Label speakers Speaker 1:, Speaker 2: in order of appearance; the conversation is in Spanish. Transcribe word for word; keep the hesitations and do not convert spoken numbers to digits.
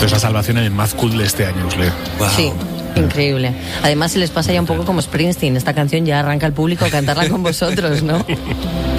Speaker 1: Esto es la salvación en el Mad Cool de este año, Usle.
Speaker 2: Wow.
Speaker 3: Sí. Increíble. Además se les pasa ya un poco como Springsteen. Esta canción ya arranca el público a cantarla con vosotros, ¿no?